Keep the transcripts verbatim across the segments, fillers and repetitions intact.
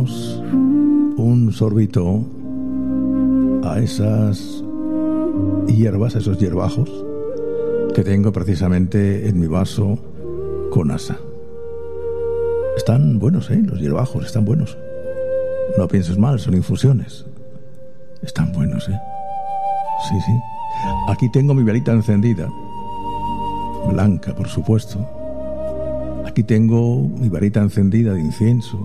damos un sorbito a esas hierbas, a esos hierbajos que tengo precisamente en mi vaso con asa. Están buenos, ¿eh? Los hierbajos están buenos. No pienses mal, son infusiones. Están buenos, ¿eh? Sí, sí. Aquí tengo mi velita encendida. Blanca, por supuesto. Aquí tengo mi varita encendida de incienso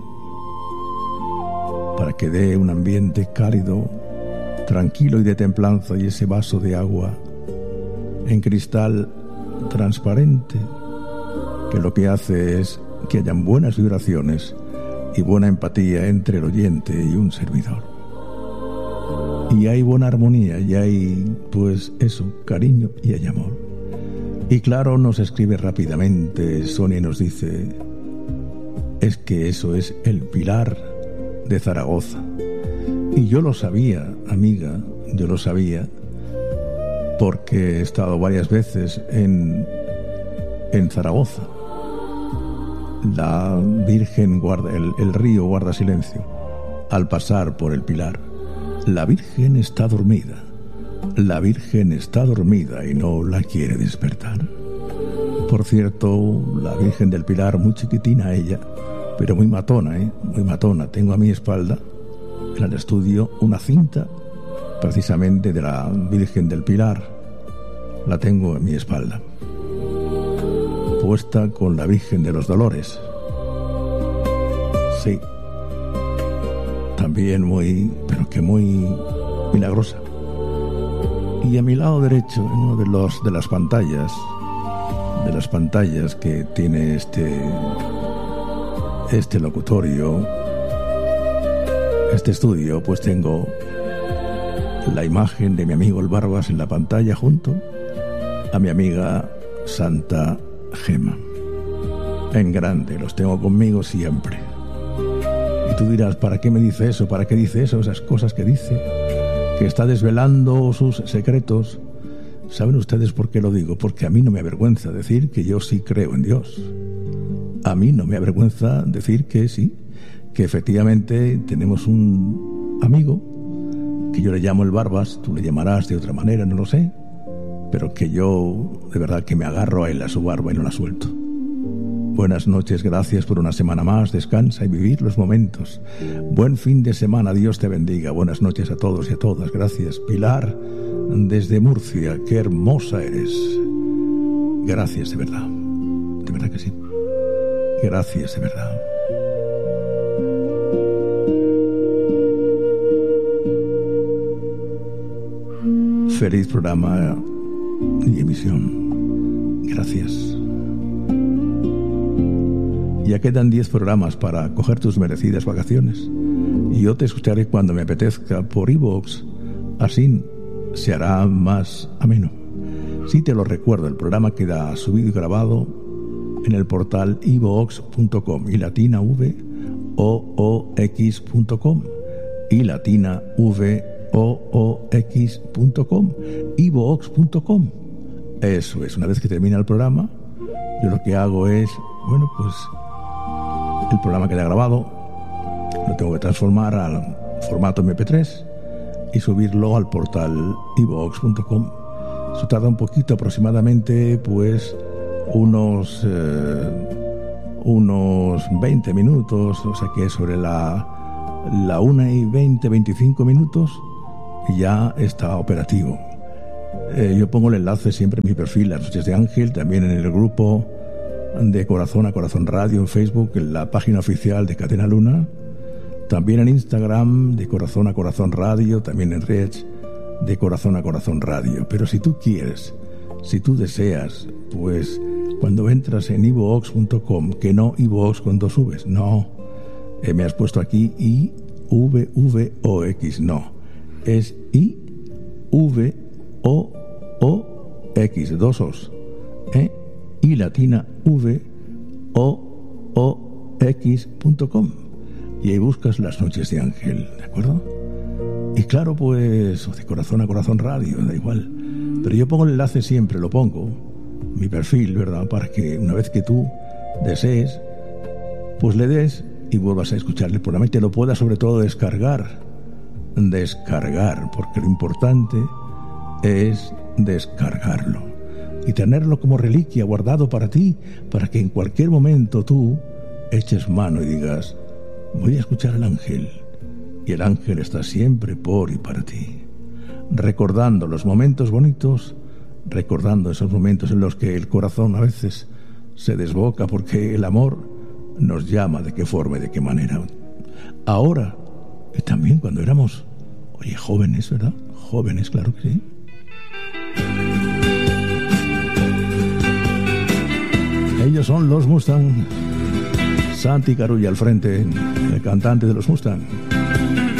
para que dé un ambiente cálido, tranquilo y de templanza, y ese vaso de agua en cristal transparente que lo que hace es que hayan buenas vibraciones y buena empatía entre el oyente y un servidor. Y hay buena armonía, y hay, pues eso, cariño y hay amor. Y claro, nos escribe rápidamente Sonia y nos dice: es que eso es el Pilar de Zaragoza. Y yo lo sabía, amiga, yo lo sabía, porque he estado varias veces en, en Zaragoza. La Virgen guarda, el, el río guarda silencio al pasar por el Pilar. La Virgen está dormida. La Virgen está dormida y no la quiere despertar. Por cierto, la Virgen del Pilar, muy chiquitina ella, pero muy matona, ¿eh? Muy matona. Tengo a mi espalda, en el estudio, una cinta precisamente de la Virgen del Pilar. La tengo en mi espalda, puesta con la Virgen de los Dolores. Sí, también muy, pero que muy milagrosa. Y a mi lado derecho, en uno de los de las pantallas, de las pantallas que tiene este este locutorio, este estudio, pues tengo la imagen de mi amigo el Barbas en la pantalla junto a mi amiga Santa Gema. En grande, los tengo conmigo siempre. Y tú dirás, ¿para qué me dice eso? ¿Para qué dice eso? Esas cosas que dice, que está desvelando sus secretos. ¿Saben ustedes por qué lo digo? Porque a mí no me avergüenza decir que yo sí creo en Dios. A mí no me avergüenza decir que sí, que efectivamente tenemos un amigo, que yo le llamo el Barbas, tú le llamarás de otra manera, no lo sé, pero que yo de verdad que me agarro a él, a su barba, y no la suelto. Buenas noches, gracias por una semana más, descansa y vivir los momentos. Buen fin de semana, Dios te bendiga. Buenas noches a todos y a todas, gracias. Pilar, desde Murcia, qué hermosa eres. Gracias, de verdad, de verdad que sí. Gracias, de verdad. Feliz programa y emisión. Gracias. Ya quedan diez programas para coger tus merecidas vacaciones. Y yo te escucharé cuando me apetezca por iVoox. Así se hará más ameno. Sí, te lo recuerdo, el programa queda subido y grabado en el portal iVoox punto com y latina v o o x punto com y latina v o o x punto com, iVoox punto com. Eso es, una vez que termina el programa, yo lo que hago es, bueno, pues el programa queda grabado, lo tengo que transformar al formato eme pe tres y subirlo al portal iVoox punto com. Eso tarda un poquito, aproximadamente pues unos eh, unos veinte minutos, o sea que sobre la la una y veinte, veinticinco minutos ya está operativo. Eh, yo pongo el enlace siempre en mi perfil, Las Noches de Ángel, también en el grupo de Corazón a Corazón Radio en Facebook, en la página oficial de Cadena Luna, también en Instagram de Corazón a Corazón Radio, también en Redes de Corazón a Corazón Radio. Pero si tú quieres, si tú deseas, pues cuando entras en iVoox punto com, que no iVoox con dos V's, no, eh, me has puesto aquí I V V O X, no, es I V O O X, dos O's, ¿eh? Y latina V O O X punto com, y ahí buscas Las Noches de Ángel, ¿de acuerdo? Y claro, pues de Corazón a Corazón Radio, da igual, pero yo pongo el enlace siempre, lo pongo, mi perfil, ¿verdad? Para que una vez que tú desees, pues le des y vuelvas a escuchar el programa y te lo puedas sobre todo descargar. Descargar, porque lo importante es descargarlo y tenerlo como reliquia guardado para ti, para que en cualquier momento tú eches mano y digas: voy a escuchar al ángel, y el ángel está siempre por y para ti, recordando los momentos bonitos, recordando esos momentos en los que el corazón a veces se desboca porque el amor nos llama, de qué forma y de qué manera. Ahora, y también cuando éramos, oye, jóvenes, ¿verdad? Jóvenes, claro que sí. Ellos son los Mustang. Santi Carulla al frente, el cantante de los Mustang.